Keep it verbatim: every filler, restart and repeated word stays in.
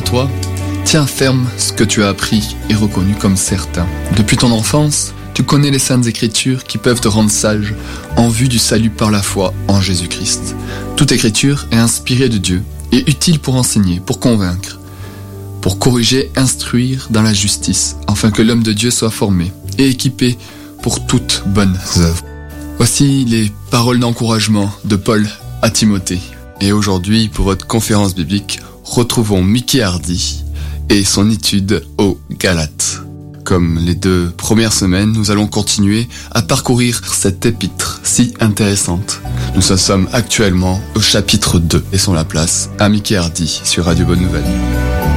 toi, tiens ferme ce que tu as appris et reconnu comme certain. Depuis ton enfance, tu connais les saintes écritures qui peuvent te rendre sage en vue du salut par la foi en Jésus-Christ. Toute écriture est inspirée de Dieu et utile pour enseigner, pour convaincre, pour corriger, instruire dans la justice, afin que l'homme de Dieu soit formé et équipé pour toutes bonnes œuvres. Voici les paroles d'encouragement de Paul à Timothée. Et aujourd'hui, pour votre conférence biblique, retrouvons Mickey Hardy et son étude aux Galates. Comme les deux premières semaines, nous allons continuer à parcourir cette épître si intéressante. Nous en sommes actuellement au chapitre deux. Laissons la place à Mickey Hardy sur Radio Bonne Nouvelle.